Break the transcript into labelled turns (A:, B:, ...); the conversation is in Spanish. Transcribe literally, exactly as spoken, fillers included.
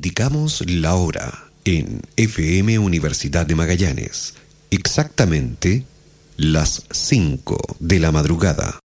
A: indicamos la hora en F M Universidad de Magallanes. Exactamente las cinco de la madrugada.